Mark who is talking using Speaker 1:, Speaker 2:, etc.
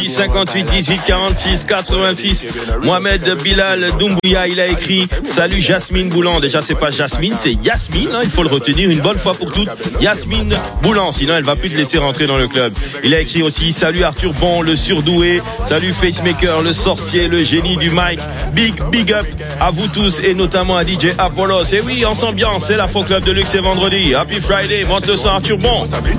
Speaker 1: 06 58 18 46 86. Mohamed Bilal Doumbouya, il a écrit salut Jasmine Boulan. Déjà c'est pas Jasmine, c'est Yasmine, hein, il faut le retenir une bonne fois pour toutes. Yasmine Boulan, sinon elle va plus te laisser rentrer dans le club. Il a écrit aussi salut Arthur Bon, le surdoué, salut Facemaker, le sorcier, le génie du mic. Big up à vous tous et notamment à DJ Apollos. Et oui, en s'ambiance, c'est l'Afro Club de Luxe, c'est vendredi. Happy Friday, monte le son Arthur Bon.